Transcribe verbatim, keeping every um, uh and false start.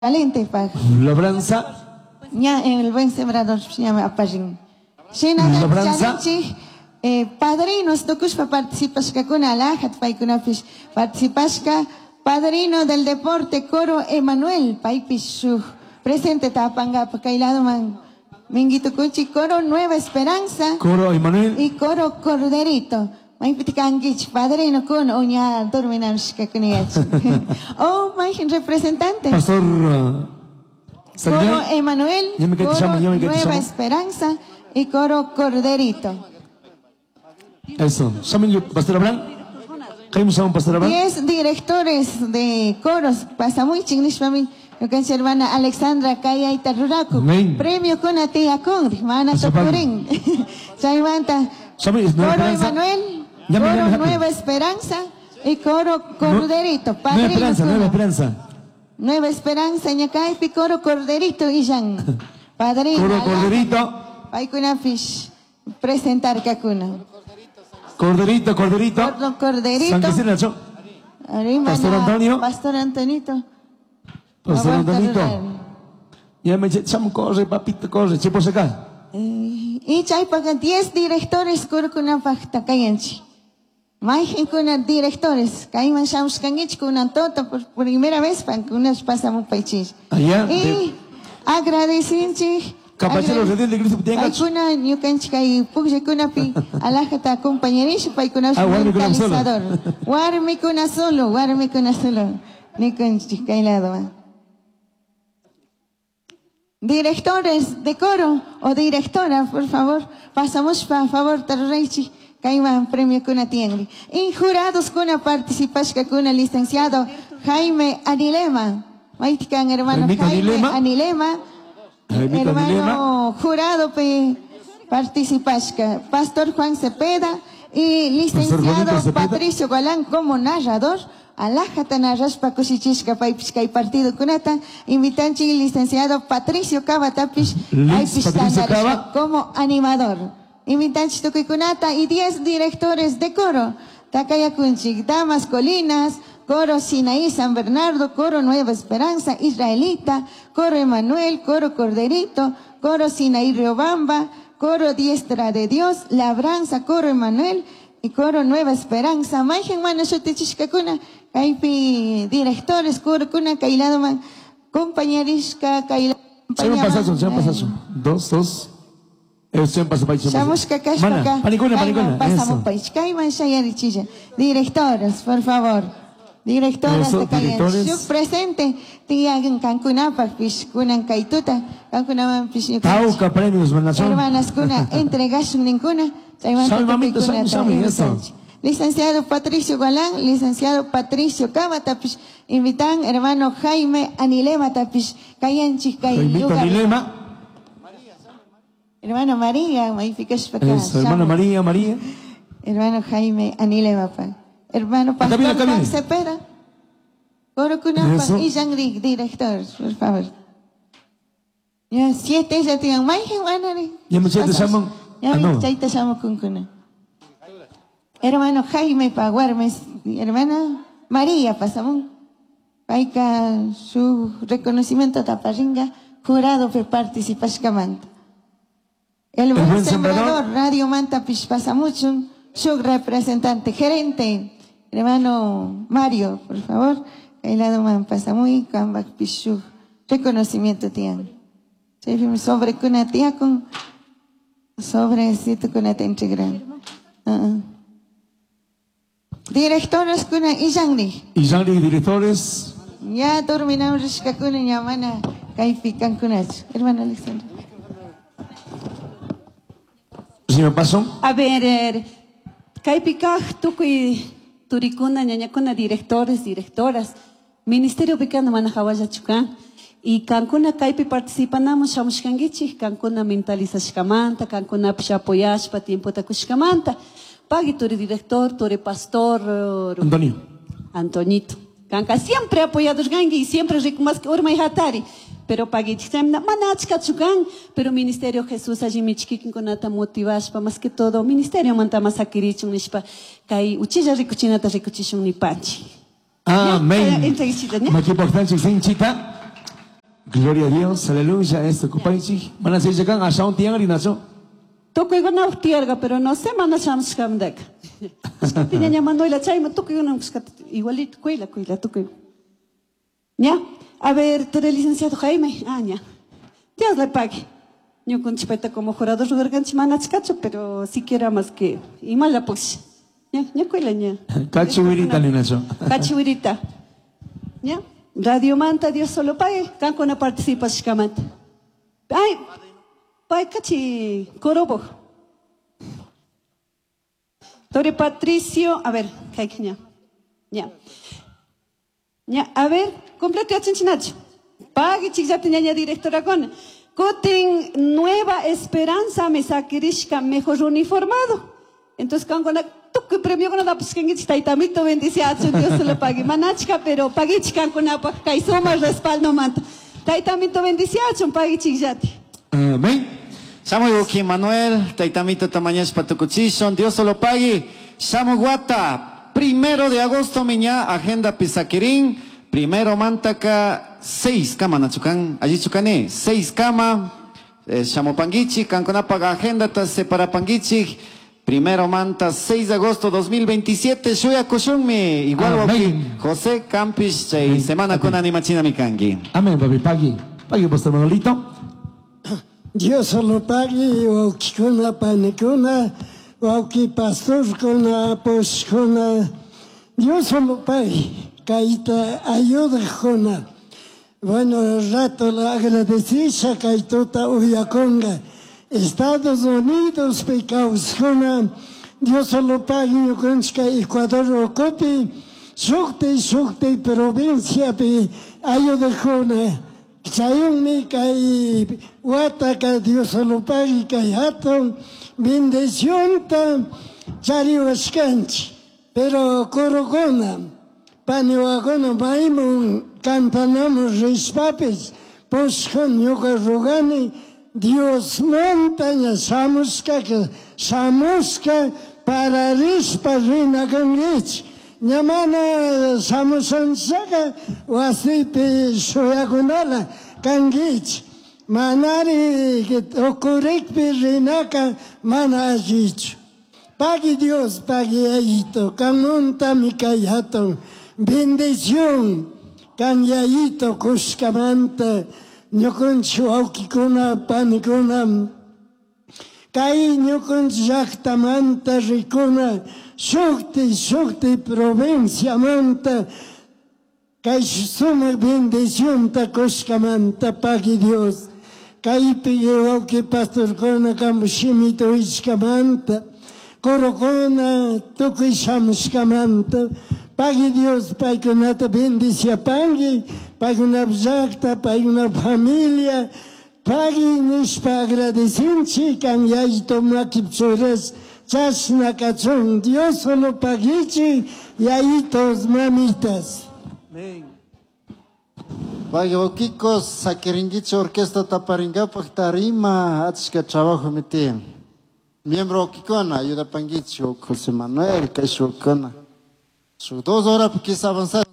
Caliente, pa. Labranza. Ya, el buen sembrador se llama Apajin. Labranza. Eh, padrinos, tokushpa participashka kuna alajat paykunapish participashka padrino del deporte Coro Emanuel paypish shuk presente tapangapa kailado man minguito kuchi Coro Nueva Esperanza Coro Emanuel y Coro Corderito maipitikanguich padrino kun oña dorminamshka kuniach oh mayin representante Pastor uh, Coro Emanuel, Coro llamo, Nueva Esperanza y Coro Corderito. Eso. ¿Saben Pastor Abraham? ¿Cómo se llama Pastor Abraham? Diez directores de coros. Pasa muy chingnish para mí. Yo que mi hermana Alexandra Kaya Itaruraku. Premio con a tía con. Hermana Topurín. Chaimanta. Coro Emanuel. Coro Nueva Esperanza. Y Coro Corderito. Nueva Esperanza, Nueva Esperanza. Nueva Esperanza. Ñacaipi Coro Corderito y Jan. Padrino. Coro Corderito. Paikuna Fish. Presentar Kakuna. Corderito, Corderito. Cordon Corderito. San Cristina, Pastor Antonio. Pastor Antonito. Pastor Antonito. Ya me echamos corre, papito, corre, che por acá. Y chay pagan diez directores kurkuna pakta kayanchi. Mahin kuna directores. Kaiman shams kangich kuna toto por primera vez pan kunas pasamos paichis. Allá. Y agradecinchi. Capachero redil de Cristo tenga. Paikuna nyukanchi kai pugje kuna pi alajata compañerish paikuna mentalizador. Warmi kuna solo, warmi kuna solo. Nikanchi kailado. Directores de coro o directora, por favor, pasamos por favor Tarreichi, Caima premio kuna tiengri. Y jurados kuna participashka kuna licenciado Jaime Anilema. Maitikan hermano Jaime Anilema. Hermano jurado pe participashka, Pastor Juan Cepeda y licenciado Patricio Galán como narrador. Alajata narrashpa kusichishka paypishka y partido kunata. Invitanchi licenciado Patricio Cava Tapish como animador. Invitanchi Tukuy kunata y diez directores de coro. Takaya Kunchik, Damas Colinas, Coro Sinaí San Bernardo, Coro Nueva Esperanza Israelita, Coro Emanuel, Coro Corderito, Coro Sinaí Riobamba, Coro Diestra de Dios, Labranza, Coro Emanuel y Coro Nueva Esperanza. Maijen mano shotechishkakuna, kaipi directores, Coro kuna kailado man, compañerishka kailado. Se me pasazo, se me pasaso. Dos, dos. Eso paso país. Estamos cacashka. Panicuna, panicuna. Pasamos país. Kaiman shayarichilla. Directores, por favor. Directoras de Cayan. Su presente, tiagan Cancunapa, Pishkunan Kaituta, Cancunaman Pishkunan. Tauca premios, hermanas Kuna, entregasun ninguna. Salvamento, salvamento, eso. Licenciado Patricio Galán, licenciado Patricio Cava Tapish, invitan hermano Jaime Anilema Tapish, Cayan Chicay. Anilema. Hermano María, maificas para hermano María, María. Hermano Jaime Anilema, pa. Hermano Pastor Juan Cepeda. Coro Kunapa y Jean-Ric, director, por favor. Ya siete ya tienen más que ya me siete llaman. Ya me siete llaman con Kuna. Hermano Jaime Paguarmes, hermana María pasamos. Paika su reconocimiento taparinga, jurado por participashkamanta. El buen sembrador, Radio Manta pasa mucho, su representante, gerente. Hermano Mario, por favor, el lado man pasa muy cambak pishu reconocimiento tian. Sobre kuna tia con sobre sitio kuna te integral. Directores kuna y Yangri. Y Yangri directores. Ya terminamos rishka kuna ñamana kaifikan kunach. Hermano Alexander. ¿Sí me pasó? A ver, kaipikaj tukuy turikuna, ñañakuna, directores, directoras, Ministerio Picano Manajawaya Chucan, y Cancuna Kaipi participanamos, Shamushkangichi, Cancuna mentalizashkamanta, Cancuna apoyashpa, tiempo takushkamanta, Pagi turi director, turi pastor, Antonio. Antonito. Canca siempre apoyados gangi y siempre rico más que urma y hatari. Pero pagi tisemna manachka chukan, pero Ministerio Jesús allí michkikin konata motivashpa más que todo Ministerio manta masakirichun nishpa kai uchilla rikuchinata rikuchishun ni panchi. Amén. Más importante sin chita. Gloria a Dios, aleluya, esto, cupaichi. Mana se dice kan asa un tiangri nacho. Toco y gana tierga, pero no sé, mana shams kamdek. Tiene llamando la chayma, toco y gana igualito, cuila, cuila, toco. ¿Ya? A ver, tú eres licenciado Jaime. Ah, ya. Dios le pague. Yo con chipeta como jurado rugarganchi manachcacho, pero siquiera más que. Y mala pues. Ya, ya cuila, ya. Cachuirita, Linacho. Cachuirita. ¿Ya? Radio Manta, Dios solo pague. Canco no participa, shkamanta. Ay, pague cachi, corobo. Tore Patricio, a ver, caiqueña. Ya. Ya, a ver, completo ya chinchinacho. Pague chiquita ñaña directora con. Coten Nueva Esperanza me saquirishka mejor uniformado. Entonces, canco na tuque premio con la pues que taitamito bendición, Dios se lo pague. Manachka, pero pague chican con la caizoma respaldo manta. Taitamito bendición, pague chiquillati. Amén. Samuel Joaquín Manuel, Taitamito Tamañez Patucuchison, Dios se lo pague. Samu Guata, primero de agosto, miña, agenda Pisaquirín, primero Mantaca, seis cama, Nachucan, allí Chucané, seis cama, eh, Samu Panguichi, Canconapaga, agenda, Tase para Panguichi, primero Manta, seis de agosto dos mil veintisiete, Shuya Kushunmi, igual Amén. José Campis, eh, semana con Animachina Mikangi. Amén, papi, pagui. Pagui, pastor Manolito. Dios solo pague, o kikuna panikuna, o que pastor kuna poskuna. Dios solo pague, caita ayuda kuna. Bueno, rato le agradecí, Kaitota Uyaconga, Estados Unidos, pecados kuna. Dios solo pague, yo conozca Ecuador o copi, sukte, sukte, provincia, pe ayuda kuna. Chayunmi kay wataka Dios solo pague kay hatun bendición ta chariwashkanchi pero corogona paniwagona maimun cantanamos rispapis poshkan yoga rogani Dios montaña samuska samuska para rispa rina gangich Nyamana samusansaka wasipi shoyagunala kangich manari okurikpi rinaka mana ajichu. Pague Dios, pague ayito, kanunta mikayaton, bendición, kanyayito kushkamanta, nyokunchu aukikuna panikuna, kai nyokunchu yaktamanta rikuna, Shukti, Shukti, provincia manta, Kai suma bendición ta koshkamanta, pague Dios. Kai pigueo que pastor kona kamushimito ishkamanta, korokona tukishamshkamanta, pague Dios, pague una bendición, pague, pague una bjacta, pague una familia, pague nishpa agradecinchi, kan yaito makipchores, Chasna cachón, Dios solo paguichi y ahí todos mamitas. Amén. Vaya, Kikos, Sakiringicho Orquesta Taparingapak Tarima, Atska trabajo meti. Miembro Kikona, ayuda Pangicho, José Manuel, Caixo Cona. Sus dos horas porque se avanzaron.